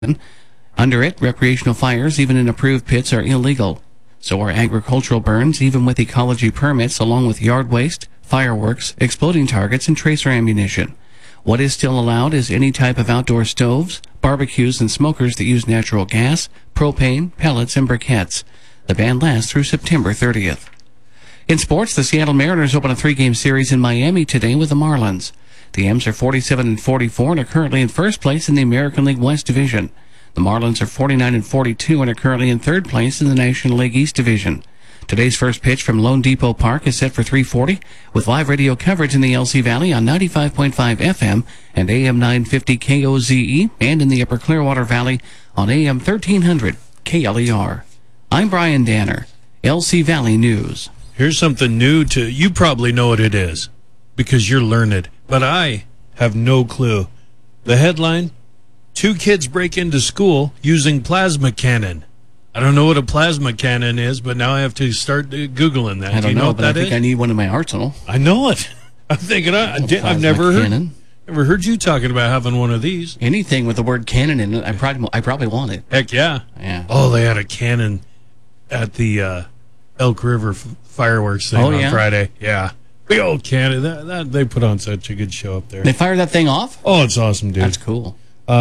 Under it, recreational fires, even in approved pits, are illegal. So are agricultural burns, even with ecology permits, along with yard waste, fireworks, exploding targets, and tracer ammunition. What is still allowed is any type of outdoor stoves, barbecues, and smokers that use natural gas, propane, pellets, and briquettes. The ban lasts through September 30th. In sports, the Seattle Mariners open a 3-game series in Miami today with the Marlins. The M's are 47-44 and are currently in first place in the American League West Division. The Marlins are 49-42 and are currently in third place in the National League East Division. Today's first pitch from Lone Depot Park is set for 3:40, with live radio coverage in the LC Valley on 95.5 FM and AM 950 KOZE, and in the Upper Clearwater Valley on AM 1300 KLER. I'm Brian Danner, LC Valley News. Here's something new to you. Probably know what it is because you're learned, but I have no clue. The headline: 2 kids break into school using plasma cannon. I don't know what a plasma cannon is, but now I have to start Googling that. I don't know what but that I think is? I need one in my arsenal. I know it. I'm thinking I've never heard you talking about having one of these. Anything with the word cannon in it, I probably want it. Heck yeah. Yeah. Oh, they had a cannon at the Elk River fireworks thing on Friday. Yeah. Big old cannon. That they put on such a good show up there. They fired that thing off? Oh, it's awesome, dude. That's cool.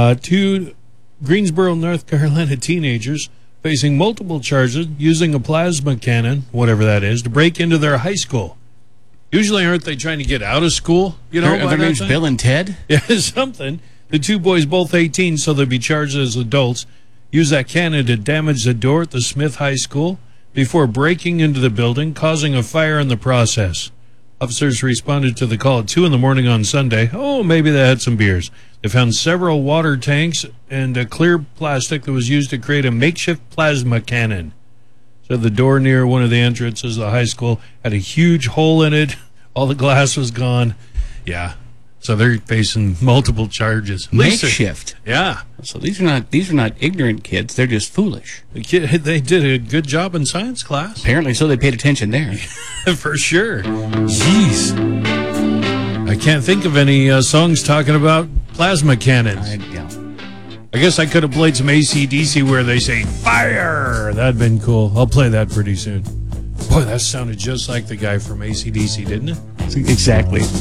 2 Greensboro, North Carolina teenagers facing multiple charges using a plasma cannon, whatever that is, to break into their high school. Usually, aren't they trying to get out of school? You know, are their names Bill and Ted? Yeah, something. The 2 boys, both 18, so they'll be charged as adults, used that cannon to damage the door at the Smith High School before breaking into the building, causing a fire in the process. Officers responded to the call at 2 in the morning on Sunday. Oh, maybe they had some beers. They found several water tanks and a clear plastic that was used to create a makeshift plasma cannon. So the door near one of the entrances of the high school had a huge hole in it. All the glass was gone. Yeah. So they're facing multiple charges. Makeshift. Yeah. So these are not ignorant kids. They're just foolish. They did a good job in science class. Apparently, so they paid attention there. For sure. Jeez. I can't think of any songs talking about plasma cannons. I guess I could have played some AC/DC where they say fire. That'd been cool. I'll play that pretty soon. Boy, that sounded just like the guy from AC/DC, didn't it? Exactly.